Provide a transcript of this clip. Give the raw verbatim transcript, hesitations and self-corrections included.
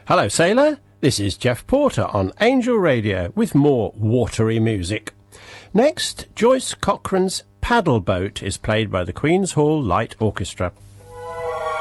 Hello, sailor. This is Jeff Porter on Angel Radio with more watery music. Next, Joyce Cochrane's Paddle Boat is played by the Queen's Hall Light Orchestra.